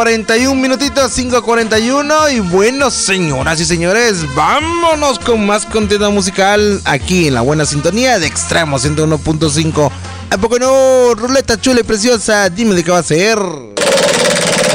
41 minutitos, 5:41. Y bueno, señoras y señores, vámonos con más contenido musical aquí en la buena sintonía de Extremo 101.5. ¿A poco no? Ruleta chula y preciosa, dime de qué va a ser.